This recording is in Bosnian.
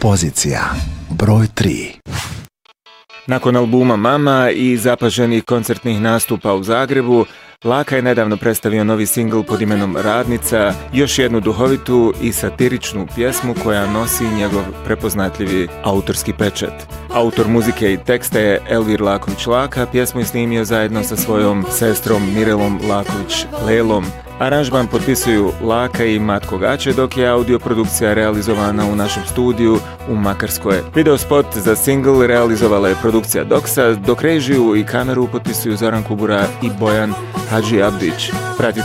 Pozicija broj 3. Nakon albuma Mama i zapaženih koncertnih nastupa u Zagrebu, Laka je nedavno predstavio novi singl pod imenom Radnica, još jednu duhovitu i satiričnu pjesmu koja nosi njegov prepoznatljivi autorski pečat. Autor muzike i teksta je Elvir Laković-Laka, pjesmu je snimio zajedno sa svojom sestrom Mirelom Laković-Lelom. Aranžman potpisuju Laka i Matko Gaće, dok je audio produkcija realizovana u našem studiju u Makarskoj. Video spot za singl realizovala je produkcija Doksa, dok režiju i kameru potpisuju Zoran Kubura i Bojan Hadži Abdić. Pratite